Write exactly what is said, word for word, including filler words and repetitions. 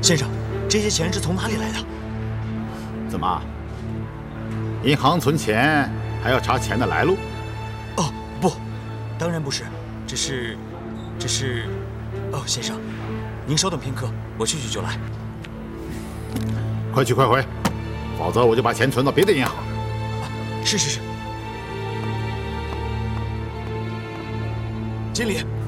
先生，这些钱是从哪里来的？ 怎么？银行存钱还要查钱的来路？ 哦，不，当然不是，只是，只是，哦，先生，您稍等片刻，我去去就来。 快去快回，否则我就把钱存到别的银行。 啊，是是是。经理。